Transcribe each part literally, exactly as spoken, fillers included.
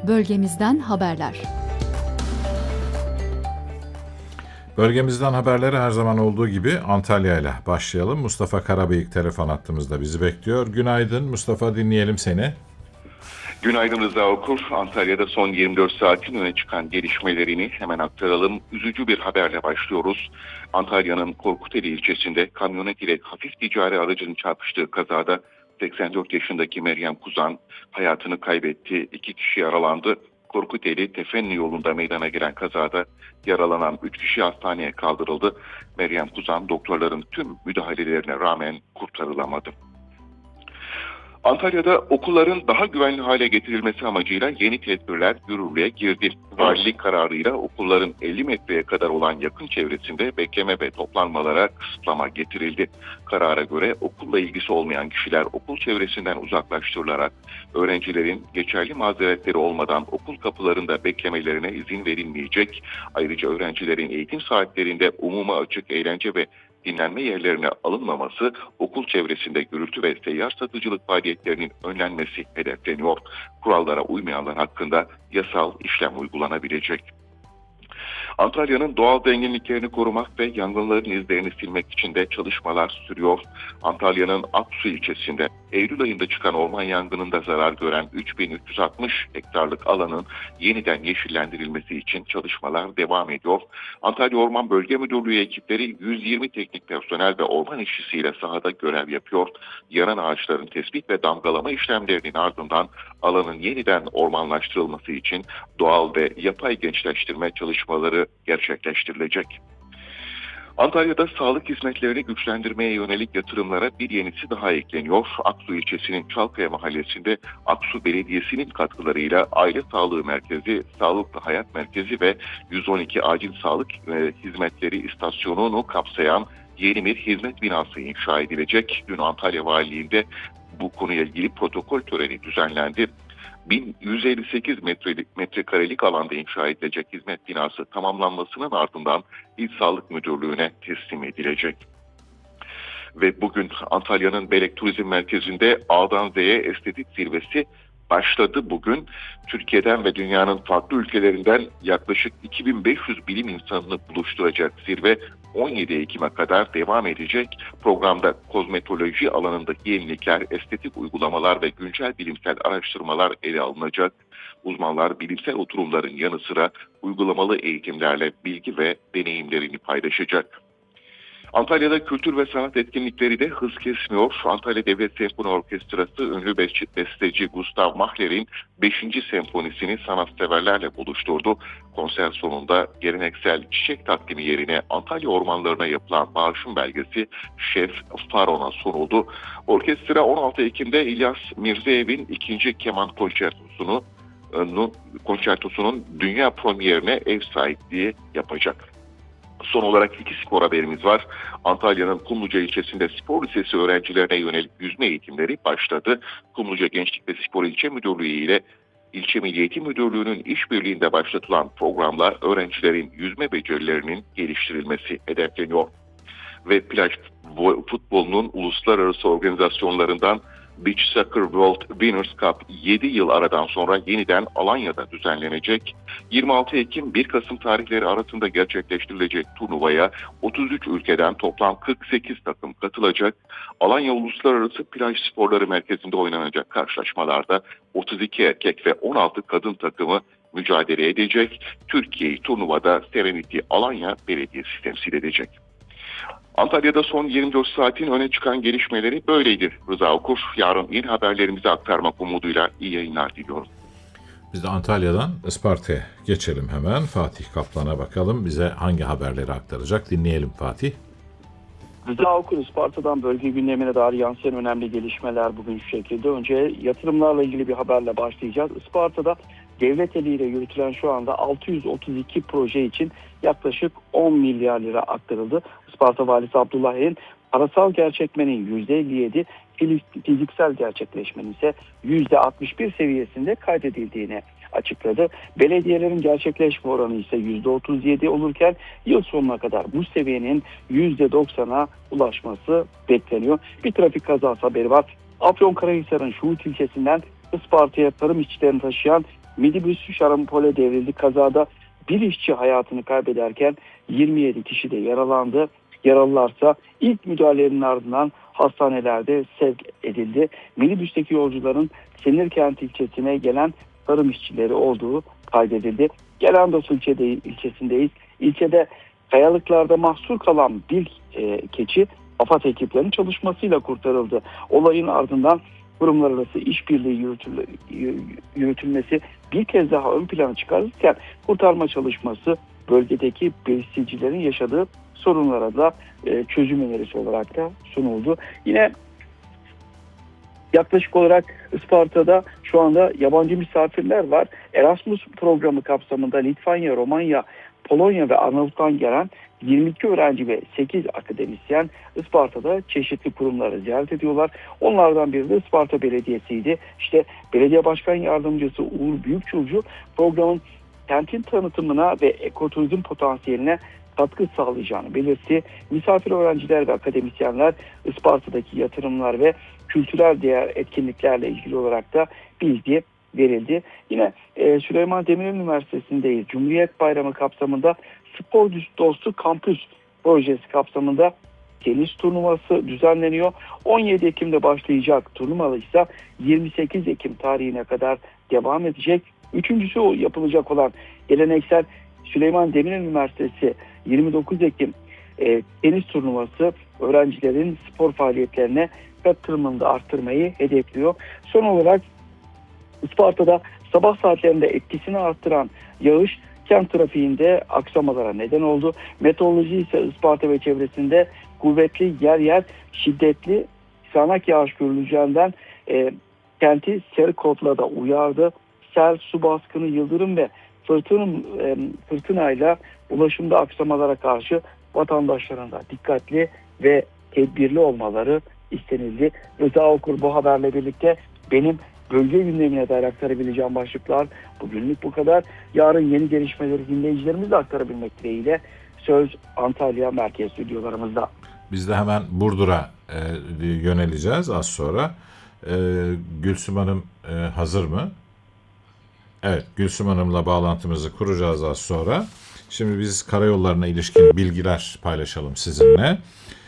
Bölgemizden haberler. Bölgemizden haberlere her zaman olduğu gibi Antalya ile başlayalım. Mustafa Karabıyık telefon hattımızda bizi bekliyor. Günaydın Mustafa, dinleyelim seni. Günaydın Rıza Okur. Antalya'da son yirmi dört saatin öne çıkan gelişmelerini hemen aktaralım. Üzücü bir haberle başlıyoruz. Antalya'nın Korkuteli ilçesinde kamyonet ile hafif ticari aracın çarpıştığı kazada seksen dört yaşındaki Meryem Kuzan hayatını kaybetti. İki kişi yaralandı. Korkuteli Tefenli yolunda meydana gelen kazada yaralanan üç kişi hastaneye kaldırıldı. Meryem Kuzan doktorların tüm müdahalelerine rağmen kurtarılamadı. Antalya'da okulların daha güvenli hale getirilmesi amacıyla yeni tedbirler yürürlüğe girdi. Valilik kararıyla okulların elli metreye kadar olan yakın çevresinde bekleme ve toplanmalara kısıtlama getirildi. Karara göre okulla ilgisi olmayan kişiler okul çevresinden uzaklaştırılarak öğrencilerin geçerli mazeretleri olmadan okul kapılarında beklemelerine izin verilmeyecek. Ayrıca öğrencilerin eğitim saatlerinde umuma açık eğlence ve dinlenme yerlerine alınmaması, okul çevresinde gürültü ve seyyar satıcılık faaliyetlerinin önlenmesi hedefleniyor. Kurallara uymayanlar hakkında yasal işlem uygulanabilecek. Antalya'nın doğal zenginliklerini korumak ve yangınların izlerini silmek için de çalışmalar sürüyor. Antalya'nın Aksu ilçesinde Eylül ayında çıkan orman yangınında zarar gören üç bin üç yüz altmış hektarlık alanın yeniden yeşillendirilmesi için çalışmalar devam ediyor. Antalya Orman Bölge Müdürlüğü ekipleri yüz yirmi teknik personel ve orman işçisiyle sahada görev yapıyor. Yanan ağaçların tespit ve damgalama işlemlerinin ardından alanın yeniden ormanlaştırılması için doğal ve yapay gençleştirme çalışmaları gerçekleştirilecek. Antalya'da sağlık hizmetlerini güçlendirmeye yönelik yatırımlara bir yenisi daha ekleniyor. Aksu ilçesinin Çalkaya mahallesinde Aksu Belediyesi'nin katkılarıyla Aile Sağlığı Merkezi, Sağlıklı Hayat Merkezi ve yüz on iki Acil Sağlık Hizmetleri istasyonunu kapsayan yeni bir hizmet binası inşa edilecek. Dün Antalya Valiliği'nde bu konuyla ilgili protokol töreni düzenlendi. bin yüz elli sekiz metrelik, metrekarelik alanda inşa edilecek hizmet binası tamamlanmasının ardından İl Sağlık Müdürlüğü'ne teslim edilecek. Ve bugün Antalya'nın Belek Turizm Merkezi'nde A'dan Z'ye estetik zirvesi başladı. Bugün Türkiye'den ve dünyanın farklı ülkelerinden yaklaşık iki bin beş yüz bilim insanını buluşturacak zirve on yedi Ekim'e kadar devam edecek. Programda kozmetoloji alanındaki yenilikler, estetik uygulamalar ve güncel bilimsel araştırmalar ele alınacak. Uzmanlar bilimsel oturumların yanı sıra uygulamalı eğitimlerle bilgi ve deneyimlerini paylaşacak. Antalya'da kültür ve sanat etkinlikleri de hız kesmiyor. Antalya Devlet Senfoni Orkestrası ünlü besteci Gustav Mahler'in beşinci senfonisini sanatseverlerle buluşturdu. Konser sonunda geleneksel çiçek takdimi yerine Antalya ormanlarına yapılan bağışım belgesi Şef Faron'a sunuldu. Orkestra on altı Ekim'de İlyas Mirzeyev'in ikinci keman konçertosunu konçertosunun dünya premierine ev sahipliği yapacak. Son olarak iki spor haberimiz var. Antalya'nın Kumluca ilçesinde spor lisesi öğrencilerine yönelik yüzme eğitimleri başladı. Kumluca Gençlik ve Spor İlçe Müdürlüğü ile İlçe Milli Eğitim Müdürlüğü'nün işbirliğinde başlatılan programlar öğrencilerin yüzme becerilerinin geliştirilmesi hedefleniyor. Ve plaj futbolunun uluslararası organizasyonlarından Beach Soccer World Winners Cup yedi yıl aradan sonra yeniden Alanya'da düzenlenecek. yirmi altı Ekim bir Kasım tarihleri arasında gerçekleştirilecek turnuvaya otuz üç ülkeden toplam kırk sekiz takım katılacak. Alanya Uluslararası Plaj Sporları Merkezi'nde oynanacak karşılaşmalarda otuz iki erkek ve on altı kadın takımı mücadele edecek. Türkiye'yi turnuvada Serenity Alanya Belediyesi temsil edecek. Antalya'da son yirmi dört saatin öne çıkan gelişmeleri böyleydi Rıza Okur. Yarın yeni haberlerimizi aktarmak umuduyla iyi yayınlar diliyorum. Biz de Antalya'dan Isparta'ya geçelim hemen. Fatih Kaplan'a bakalım bize hangi haberleri aktaracak, dinleyelim Fatih. Rıza Okur, Isparta'dan bölge gündemine dair yansıyan önemli gelişmeler bugün şu şekilde. Önce yatırımlarla ilgili bir haberle başlayacağız. Isparta'da devlet eliyle yürütülen şu anda altı yüz otuz iki proje için yaklaşık on milyar lira aktarıldı. Isparta Valisi Abdullah El, parasal gerçekleşmenin yüzde elli yedi, fiziksel gerçekleşmenin ise yüzde altmış bir seviyesinde kaydedildiğini açıkladı. Belediyelerin gerçekleşme oranı ise yüzde otuz yedi olurken yıl sonuna kadar bu seviyenin yüzde doksana ulaşması bekleniyor. Bir trafik kazası haberi var. Afyonkarahisar'ın Şuhut ilçesinden Isparta'ya tarım işçilerini taşıyan minibüsü şarampole devrildi. Kazada bir işçi hayatını kaybederken yirmi yedi kişi de yaralandı. Yaralılarsa ilk müdahalenin ardından hastanelerde sevk edildi. Minibüsteki yolcuların Senirkent ilçesine gelen tarım işçileri olduğu kaydedildi. Gelendos ilçede, ilçesindeyiz. İlçede kayalıklarda mahsur kalan bir e, keçi AFAD ekiplerinin çalışmasıyla kurtarıldı. Olayın ardından kurumlar arası işbirliği yürütül, yürütülmesi bir kez daha ön plana çıkarılırken kurtarma çalışması bölgedeki besicilerin yaşadığı sorunlara da e, çözüm önerisi olarak da sunuldu. Yine yaklaşık olarak Isparta'da şu anda yabancı misafirler var. Erasmus programı kapsamında Litvanya, Romanya, Polonya ve Arnavut'tan gelen yirmi iki öğrenci ve sekiz akademisyen Isparta'da çeşitli kurumları ziyaret ediyorlar. Onlardan biri de Isparta Belediyesi'ydi. İşte Belediye Başkan Yardımcısı Uğur Büyükçulcu programın kentin tanıtımına ve ekoturizm potansiyeline katkı sağlayacağını belirtti. Misafir öğrenciler ve akademisyenler Isparta'daki yatırımlar ve kültürel diğer etkinliklerle ilgili olarak da bilgi verildi. Yine e, Süleyman Demirel Üniversitesi'ndeyiz. Cumhuriyet Bayramı kapsamında Spor Dostu Kampüs projesi kapsamında tenis turnuvası düzenleniyor. on yedi Ekim'de başlayacak turnuva ise yirmi sekiz Ekim tarihine kadar devam edecek. Üçüncüsü yapılacak olan geleneksel Süleyman Demirel Üniversitesi yirmi dokuz Ekim e, tenis turnuvası öğrencilerin spor faaliyetlerine katılımını da arttırmayı hedefliyor. Son olarak Isparta'da sabah saatlerinde etkisini arttıran yağış kent trafiğinde aksamalara neden oldu. Meteoroloji ise Isparta ve çevresinde kuvvetli, yer yer şiddetli sağanak yağış görüleceğinden e, kenti sel kodla da uyardı. Sel, su baskını, yıldırım ve fırtınım, e, fırtınayla ulaşımda aksamalara karşı vatandaşların da dikkatli ve tedbirli olmaları istenildi. Rıza Okur bu haberle birlikte benim bölge gündemine dair aktarabileceğim başlıklar bugünlük bu kadar. Yarın yeni gelişmeleri dinleyicilerimizle aktarabilmek dileğiyle söz Antalya merkez stüdyolarımızda. Biz de hemen Burdur'a e, yöneleceğiz az sonra. E, Gülsüm Hanım e, hazır mı? Evet, Gülsüm Hanım'la bağlantımızı kuracağız az sonra. Şimdi biz karayollarına ilişkin bilgiler paylaşalım sizinle.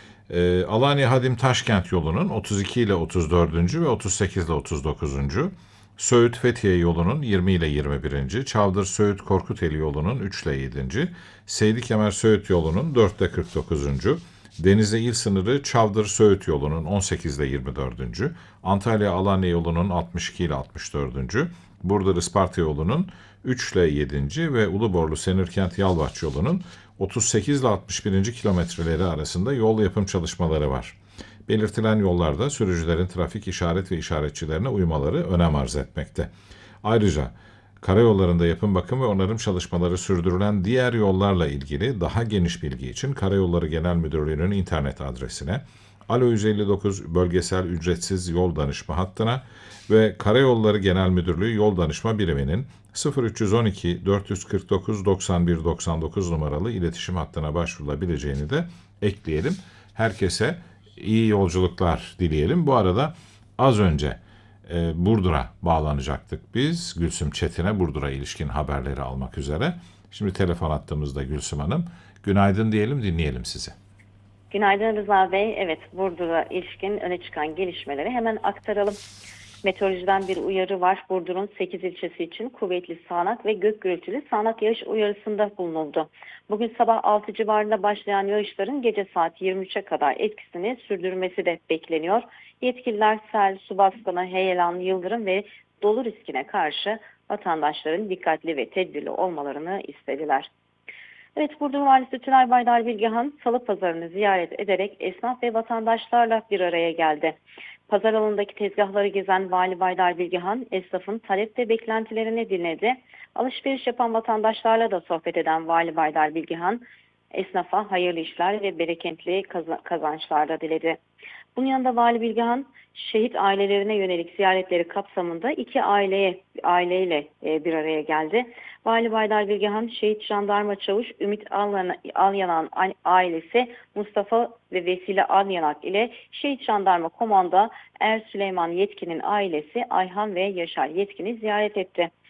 E, Alanya Hadim Taşkent yolunun otuz iki ile otuz dördüncü ve otuz sekiz ile otuz dokuzuncu Söğüt Fethiye yolunun yirmi ile yirmi birinci Çavdır Söğüt Korkuteli yolunun üç ile yedinci Seydi Kemer Söğüt yolunun dört ile kırk dokuzuncu Denizli il sınırı Çavdır Söğüt yolunun on sekiz ile yirmi dördüncü Antalya Alanya yolunun altmış iki ile altmış dördüncü Burdur Isparta yolunun üç ile yedinci ve Uluborlu Senirkent Yalvaç yolunun otuz sekiz ile altmış birinci kilometreleri arasında yol yapım çalışmaları var. Belirtilen yollarda sürücülerin trafik işaret ve işaretçilerine uymaları önem arz etmekte. Ayrıca karayollarında yapım bakım ve onarım çalışmaları sürdürülen diğer yollarla ilgili daha geniş bilgi için Karayolları Genel Müdürlüğü'nün internet adresine, Alo yüz elli dokuz bölgesel ücretsiz yol danışma hattına ve Karayolları Genel Müdürlüğü Yol Danışma Biriminin sıfır üç yüz on iki dört yüz kırk dokuz doksan bir doksan dokuz numaralı iletişim hattına başvurulabileceğini de ekleyelim. Herkese iyi yolculuklar dileyelim. Bu arada az önce e, Burdur'a bağlanacaktık biz. Gülsüm Çetin'e Burdur'a ilişkin haberleri almak üzere. Şimdi telefon attığımızda Gülsüm Hanım. Günaydın diyelim, dinleyelim sizi. Günaydın Rıza Bey. Evet, Burdur'a ilişkin öne çıkan gelişmeleri hemen aktaralım. Meteorolojiden bir uyarı var. Burdur'un sekiz ilçesi için kuvvetli sağanak ve gök gürültülü sağanak yağış uyarısında bulunuldu. Bugün sabah altı civarında başlayan yağışların gece saat yirmi üçe kadar etkisini sürdürmesi de bekleniyor. Yetkililer sel, su baskını, heyelan, yıldırım ve dolu riskine karşı vatandaşların dikkatli ve tedbirli olmalarını istediler. Evet, Burdur Valisi Tülay Baydar Bilgehan salı pazarını ziyaret ederek esnaf ve vatandaşlarla bir araya geldi. Pazar alanındaki tezgahları gezen Vali Baydar Bilgehan, esnafın talep ve beklentilerini dinledi. Alışveriş yapan vatandaşlarla da sohbet eden Vali Baydar Bilgehan, esnafa hayırlı işler ve bereketli kazançlar da diledi. Bunun yanında Vali Bilgehan, şehit ailelerine yönelik ziyaretleri kapsamında iki aileye aileyle bir araya geldi. Vali Baydar Bilgehan, şehit jandarma çavuş Ümit Alyanan ailesi Mustafa ve Vesile Alyanak ile şehit jandarma komanda Er Süleyman Yetkin'in ailesi Ayhan ve Yaşar Yetkin'i ziyaret etti.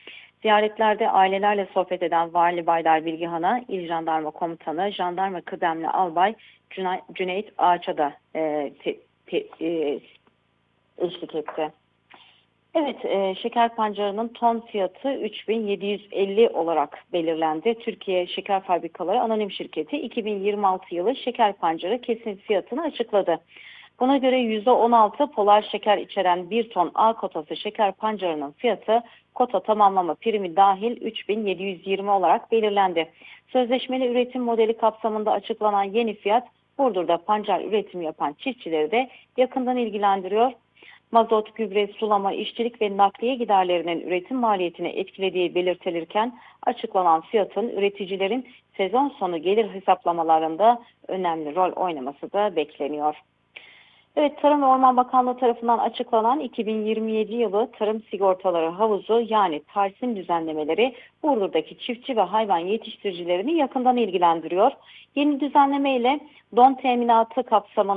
Ziyaretlerde ailelerle sohbet eden Vali Baydar Bilgihan'a İl Jandarma Komutanı Jandarma Kıdemli Albay Cüney- Cüneyt Ağaç'a da e, te, te, e, eşlik etti. Evet, e, şeker pancarının ton fiyatı üç bin yedi yüz elli olarak belirlendi. Türkiye Şeker Fabrikaları Anonim Şirketi iki bin yirmi altı yılı şeker pancarı kesin fiyatını açıkladı. Buna göre yüzde on altı polar şeker içeren bir ton A kotası şeker pancarının fiyatı kota tamamlama primi dahil üç bin yedi yüz yirmi olarak belirlendi. Sözleşmeli üretim modeli kapsamında açıklanan yeni fiyat Burdur'da pancar üretimi yapan çiftçileri de yakından ilgilendiriyor. Mazot, gübre, sulama, işçilik ve nakliye giderlerinin üretim maliyetini etkilediği belirtilirken açıklanan fiyatın üreticilerin sezon sonu gelir hesaplamalarında önemli rol oynaması da bekleniyor. Evet, Tarım ve Orman Bakanlığı tarafından açıklanan iki bin yirmi yedi yılı tarım sigortaları havuzu yani Tarsim düzenlemeleri Burdur'daki çiftçi ve hayvan yetiştiricilerini yakından ilgilendiriyor. Yeni düzenleme ile don teminatı kapsamında